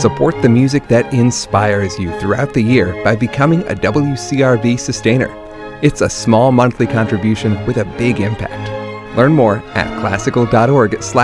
Support the music that inspires you throughout the year by becoming a WCRV sustainer. It's a small monthly contribution with a big impact. Learn more at classical.org/